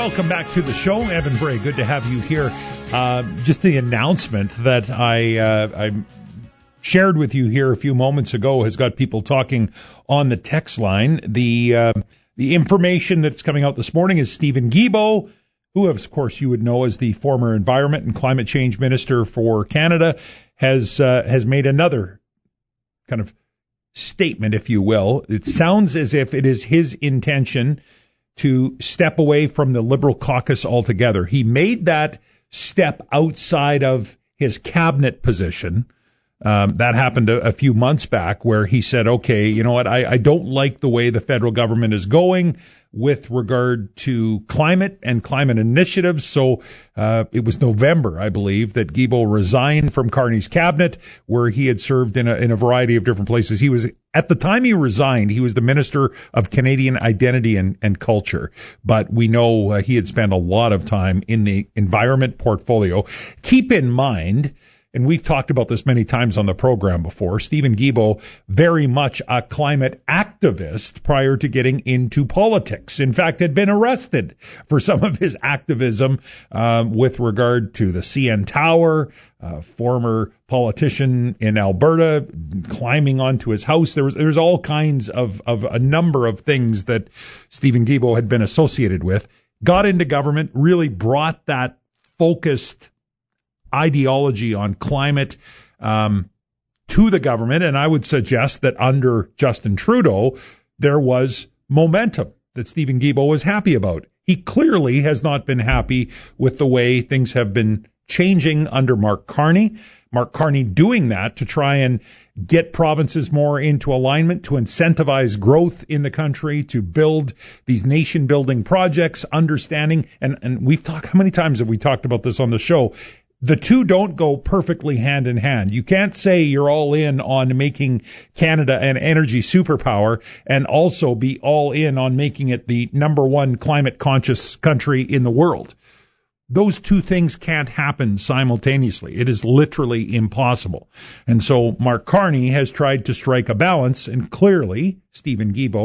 Welcome back to the show. Evan Bray, good to have you here. Just the announcement that I shared with you here a few moments ago has got people talking on the text line. The information that's coming out this morning is Steven Guilbeault, who, of course, you would know as the former Environment and Climate Change Minister for Canada, has made another kind of statement, if you will. It sounds as if it is his intention to step away from the Liberal caucus altogether. He made that step outside of his cabinet position. That happened a few months back where he said, okay, you know what, I don't like the way the federal government is going with regard to climate and climate initiatives. So it was November, I believe, that Guilbeault resigned from Carney's cabinet, where he had served in a variety of different places. He was, at the time he resigned, he was the Minister of Canadian Identity and Culture. But we know he had spent a lot of time in the environment portfolio. Keep in mind, and we've talked about this many times on the program before, Steven Guilbeault, very much a climate activist prior to getting into politics. In fact, had been arrested for some of his activism with regard to the CN Tower, former politician in Alberta climbing onto his house. There's all kinds of a number of things that Steven Guilbeault had been associated with. Got into government, really brought that focused ideology on climate to the government, and I would suggest that under Justin Trudeau there was momentum that Steven Guilbeault was happy about. He clearly has not been happy with the way things have been changing under Mark Carney. Mark Carney doing that to try and get provinces more into alignment, to incentivize growth in the country, to build these nation-building projects, understanding, and we've talked, how many times have we talked about this on the show? The two don't go perfectly hand in hand. You can't say you're all in on making Canada an energy superpower and also be all in on making it the number one climate conscious country in the world. Those two things can't happen simultaneously. It is literally impossible. And so Mark Carney has tried to strike a balance, and clearly Steven Guilbeault